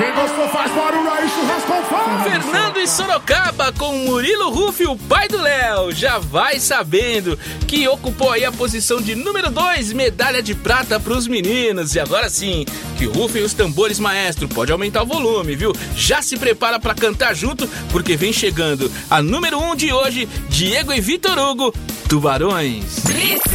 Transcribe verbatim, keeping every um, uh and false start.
Quem gostou faz barulho aí, churrasco com fome. Fernando em Sorocaba com Murilo Ruff, o pai do Léo. Já vai sabendo que ocupou aí a posição de número dois, medalha de prata pros meninos. E agora sim, que rufem os tambores, maestro. Pode aumentar o volume, viu? Já se prepara pra cantar junto, porque vem chegando a número um de hoje, Diego e Vitor Hugo, Tubarões.